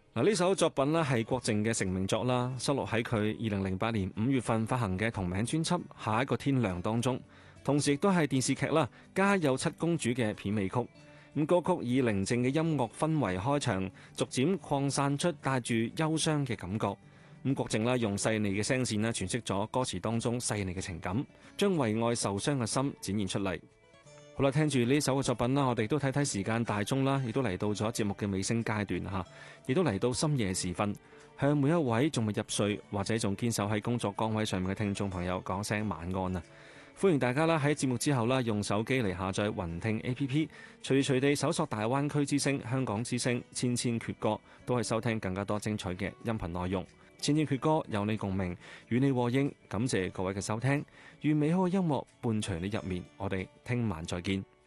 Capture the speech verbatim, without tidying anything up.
嗱，呢首作品呢係郭靖嘅成名作啦，收錄喺佢二零零八年五月份發行嘅同名專輯《下一個天亮》當中，同時亦都係電視劇啦《家有七公主》嘅片尾曲。咁歌曲以寧靜嘅音樂氛圍開場，逐漸擴散出帶住憂傷嘅感覺。咁郭靖啦用細膩嘅聲線咧詮釋咗歌詞當中細膩嘅情感，將為愛受傷嘅心展現出嚟。好啦，聽住呢首嘅作品啦，我哋都睇睇時間大鐘啦，亦都嚟到咗節目嘅尾聲階段吓，亦都嚟到深夜時分，向每一位仲未入睡或者仲堅守喺工作崗位上面嘅聽眾朋友講聲晚安啊！歡迎大家啦喺節目之後啦，用手機嚟下載雲聽 A P P， 隨時隨地搜索大灣區之聲、香港之聲、千千闕歌，都係收聽更加多精彩嘅音頻內容。千千闕歌有你共鳴，與你和應，感謝各位嘅收聽，願美好嘅音樂伴隨你入眠，我哋聽晚再見。